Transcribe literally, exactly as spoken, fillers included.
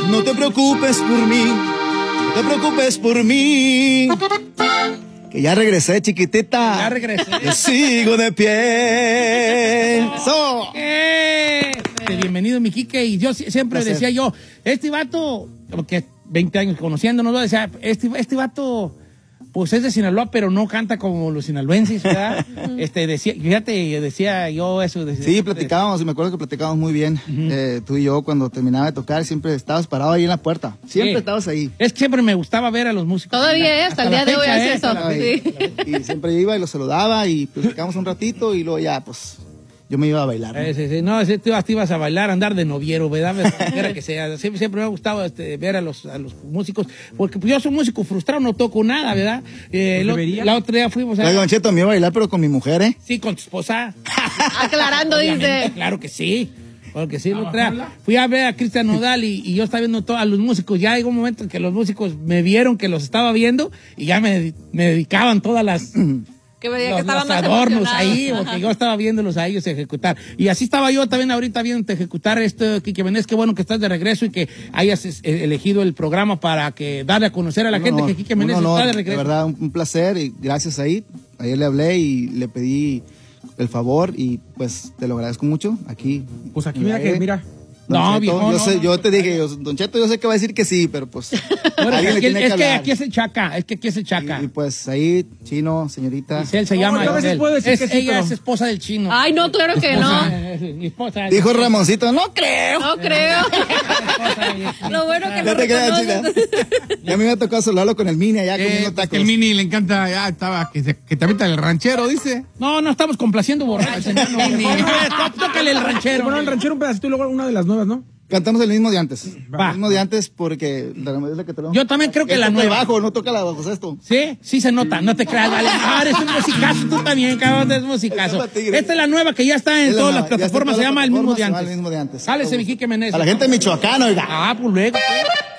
No te preocupes por mí, no te preocupes por mí. Que ya regresé, chiquitita. Ya regresé. Yo sigo de pie. So. Eh, bienvenido, mi Quique. Y yo siempre Placer. decía yo, este vato, porque veinte años conociéndonos, ¿no? Decía, este, este vato, pues es de Sinaloa, pero no canta como los sinaloenses, ¿verdad? este, decía, fíjate, decía yo eso. Decía, Sí, platicábamos, y me acuerdo que platicábamos muy bien. Uh-huh. eh, tú y yo, cuando terminaba de tocar, siempre estabas parado ahí en la puerta. Siempre sí. estabas ahí. Es que siempre me gustaba ver a los músicos. Todavía, hasta, hasta el día de hoy hace eso. Sí. Y siempre iba y los saludaba y platicábamos un ratito y luego ya, pues... Yo me iba a bailar. ¿No? Eh, sí, sí. No, te ibas, te ibas a bailar, andar de noviero, ¿verdad? Era que sea. Siempre, siempre me ha gustado este, ver a los, a los músicos, porque pues, yo soy músico frustrado, no toco nada, ¿verdad? Eh, lo, la otra día fuimos a... Oiga, Don Cheto, me iba a bailar, pero con mi mujer, ¿eh? Sí, con tu esposa. Aclarando, dice. Claro que sí. Porque sí, lo trae. Fui a ver a Cristian Nodal y, y yo estaba viendo todo, a los músicos. Ya llegó un momento en que los músicos me vieron que los estaba viendo y ya me, me dedicaban todas las... Que me diga los, que estaban los más adornos ahí, Ajá. porque yo estaba viéndolos a ellos ejecutar. Y así estaba yo también ahorita viendo ejecutar esto, Quique Menéndez. Qué bueno que estás de regreso y que hayas elegido el programa para que darle a conocer a la no, gente no, que Quique Menéndez no, está de regreso. De verdad, un, un placer y gracias ahí. Ayer le hablé y le pedí el favor y pues te lo agradezco mucho. Aquí. Pues aquí mira que, mira. No, Cheto, viejo, yo, no, sé, no, yo no, te dije, yo, Don Cheto, yo sé que va a decir que sí, pero pues... Bueno, alguien es, le que, tiene es que que hablar. aquí es el Chaca, es que aquí es el Chaca. Y, y pues ahí, Chino, señorita... Giselle se No, llama. yo a veces puedo decir es, que sí, ella pero- es esposa del Chino. Ay, no, claro que no. Mi esposa. Dijo Ramoncito, no creo. No creo. Lo bueno que no No te creas, reconoces. chica. Y a mí me ha tocado saludarlo con el Mini allá Eh, comiendo pues tacos. que el Mini le encanta, ya estaba, que, se, que te avienta el ranchero, dice. No, no estamos complaciendo borrachos. No, no, no, no, tócale el ranchero. Bueno, el ranchero un pedacito y luego una de las nuevas, ¿no? Cantamos el mismo de antes. Va. El mismo de antes porque la es la que te lo... Yo también creo que Él la toca nueva. el bajo, no toca la bajo esto. Sí, sí se nota, no te creas, vale. Ah, eres un musicazo, tú también, cabrón, eres musicazo. Esta es la nueva que ya está en Es la todas nueva, las ya está en plataformas, todas se las llama El mismo de plataformas, se llama antes. El mismo de antes. Sálese, mi Quique Menéndez. A la gente de Michoacán, oiga. Ah, pues luego, pues.